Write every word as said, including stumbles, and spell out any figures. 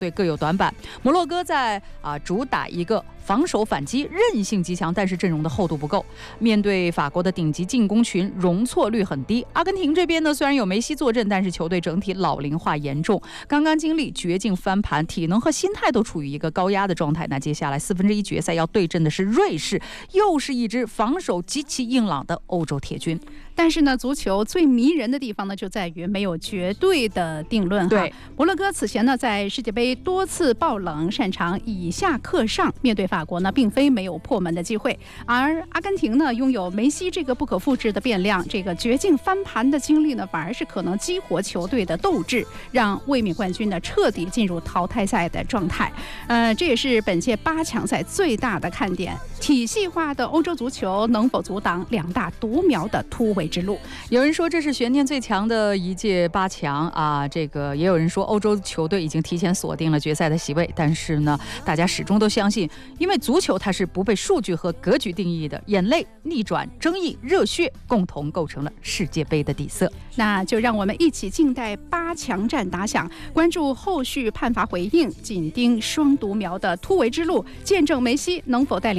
队各有短板。摩洛哥在啊主打一个防守反击，韧性极强，但是阵容的厚度不够。面对法国的顶级进攻群，容错率很低。阿根廷这边呢，虽然有梅西坐镇，但是球队整体老龄化严重，刚刚经历绝境翻盘，体能和心态都处于一个高压的状态。那接下来四分之一决赛要对阵的是瑞士，又是一支防守极其硬朗的欧洲铁军。 但是呢，足球最迷人的地方呢，就在于没有绝对的定论哈。 对， 摩洛哥此前呢，在世界杯多次爆冷，擅长以下克上，面对法国呢，并非没有破门的机会。而阿根廷呢，拥有梅西这个不可复制的变量，这个绝境翻盘的经历呢，反而是可能激活球队的斗志，让卫冕冠军呢彻底进入淘汰赛的状态。呃，这也是本届八强赛最大的看点。体系化的欧洲足球能否阻挡两大独苗的突围之路？ 有人说这是悬念最强的一届八强啊，这个也有人说欧洲球队已经提前锁定了决赛的席位，但是呢，大家始终都相信，因为足球它是不被数据和格局定义的，眼泪、逆转、争议、热血共同构成了世界杯的底色。 那就让我们一起静待八强战打响，关注后续判罚回应，紧盯双独苗的突围之路，见证梅西能否带领